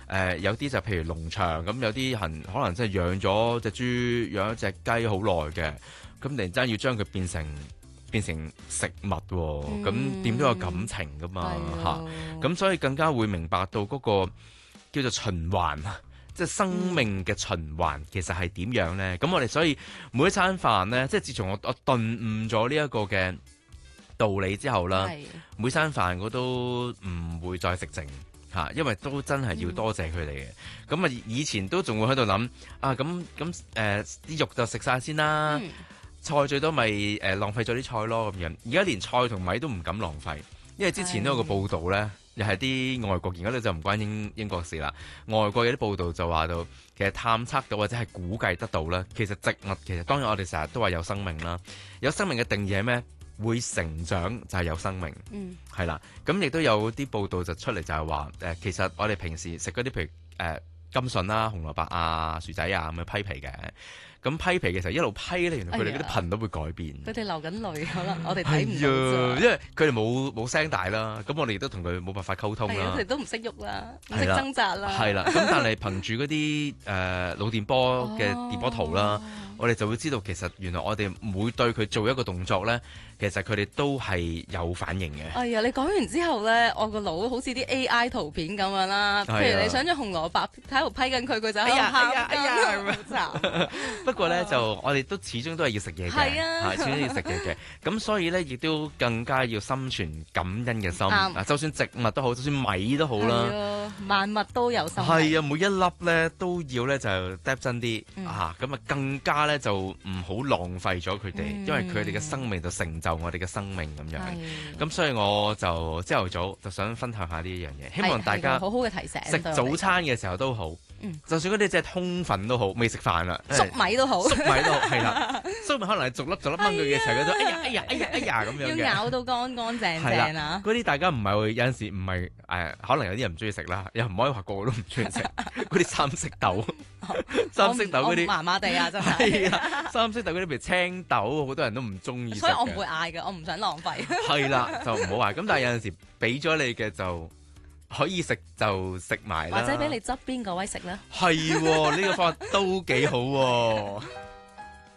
有啲就譬如農場咁，有啲人可能真係養咗隻豬、養咗隻雞好耐嘅，咁突然之間要將佢變成食物喎，咁點都有感情噶嘛嚇，咁所以更加會明白到嗰個叫做循環，即係生命嘅循環其實係點樣咧？咁我哋所以每一餐飯咧，即係自從我頓悟咗呢一個嘅道理之後啦，每餐飯我都唔會再食剩嚇，因為都真係要多謝佢哋嘅。咁啊，以前都仲會喺度諗啊，咁啲肉就食晒先啦。菜最多咪浪費咗啲菜咯咁樣，而家連菜同米都唔敢浪費，因為之前都有個報道咧，又係啲外國而家咧就唔關英國事啦。外國有啲報道就話到，其實探測到或者係估計得到咧，其實植物其實當然我哋成日都話有生命啦，有生命嘅定義係咩？會成長就係有生命，係啦。咁亦都有啲報道就出嚟就係話其實我哋平時食嗰啲譬如甘筍啦、紅蘿蔔啊、薯仔啊咁樣批皮嘅。咁批皮嘅時候一路批咧，原來佢哋嗰啲頻都會改變。 佢哋流緊淚，可能我哋睇唔到啫。因為佢哋冇聲帶啦，咁我哋亦都同佢冇辦法溝通啦。 佢哋都唔識喐啦，唔識掙扎啦。 係啦，咁但係憑住嗰啲腦電波嘅電波圖啦，我哋就會知道其實原來我哋每對佢做一個動作咧，其實佢哋都係有反應嘅。 哎呀，你講完之後咧，我個腦好似啲 AI 圖片咁樣啦。譬如你想象紅蘿蔔喺度批緊佢，佢就喺度喊緊，好慘。 不過咧就我哋都始終都係要食嘢嘅，始終要食嘢嘅。咁所以咧亦都更加要心存感恩嘅心。就算植物都好，就算米都好啦， 萬物都有生命。 係啊，每一粒咧都要咧就嗒真啲咁啊更加咧就唔好浪費咗佢哋，因為佢哋嘅生命就成就我哋嘅生命咁樣。咁所以我就朝頭早就想分享下呢一樣嘢，希望大家好好嘅提醒。 食早餐嘅時候都好。就算嗰啲即係通粉都好，未食飯啦， 粟米都好， 係啦，粟米可能係逐粒掹佢嘅時候，嗰種哎呀咁樣嘅， 要咬到乾乾淨淨啊！ 嗰啲大家唔係會有陣時唔係可能有啲人唔中意食啦，又唔可以話個個都唔中意食嗰啲三色豆，三色豆嗰啲麻麻地啊，真係三色豆嗰啲譬如青豆，好多人都唔中意食， 所以我唔會嗌嘅，我唔想浪費。 係啦，就唔好嗌。咁但係有陣時俾咗你嘅就可以食就食埋啦， 或者俾你側邊嗰位食咧。 係喎，呢個方法都幾好喎。